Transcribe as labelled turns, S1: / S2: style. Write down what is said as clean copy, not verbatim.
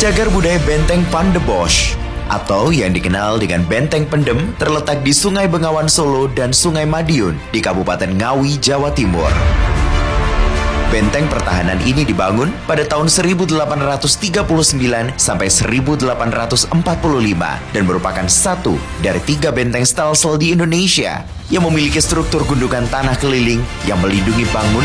S1: Cagar budaya Benteng Van de Bosch atau yang dikenal dengan Benteng Pendem terletak di Sungai Bengawan Solo dan Sungai Madiun di Kabupaten Ngawi, Jawa Timur. Benteng pertahanan ini dibangun pada tahun 1839 sampai 1845 dan merupakan satu dari 3 benteng Stelsel di Indonesia yang memiliki struktur gundukan tanah keliling yang melindungi bangunan